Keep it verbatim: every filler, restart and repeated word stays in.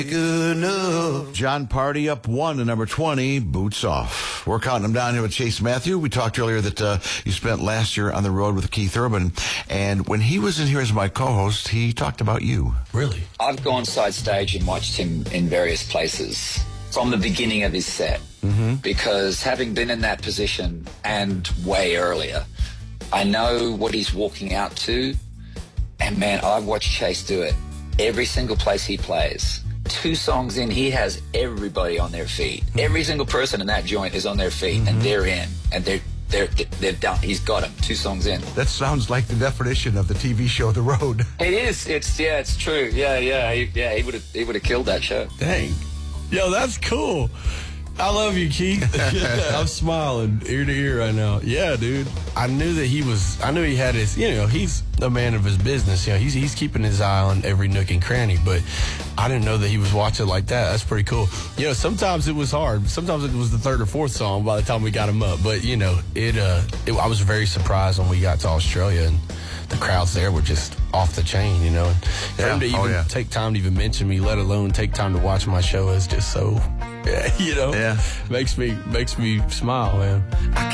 Good enough. John Party up one to number twenty, Boots Off. We're counting them down here with Chase Matthew. We talked earlier that uh, you spent last year on the road with Keith Urban, and when he was in here as my co-host, he talked about you. Really? I've gone side stage and watched him in various places from the beginning of his set, mm-hmm. because having been in that position and way earlier, I know what he's walking out to, and man, I've watched Chase do it every single place he plays. Two songs in, he has everybody on their feet. Mm-hmm. Every single person in that joint is on their feet, mm-hmm. and they're in, and they're they're they're done. He's got them. Two songs in. That sounds like the definition of the T V show The Road. It is. It's yeah. It's true. Yeah, yeah. He, yeah. He would have. He would have killed that show. Dang. Yo, that's cool. I love you, Keith. I'm smiling ear to ear right now. Yeah, dude. I knew that he was, I knew he had his, you know, he's a man of his business. You know, he's he's keeping his eye on every nook and cranny, but I didn't know that he was watching like that. That's pretty cool. You know, sometimes it was hard. Sometimes it was the third or fourth song by the time we got him up. But, you know, it, uh, it, I was very surprised when we got to Australia, and the crowds there were just off the chain, you know. And for yeah. him to even oh, yeah. take time to even mention me, let alone take time to watch my show, is just so, you know, yeah. makes me makes me smile, man.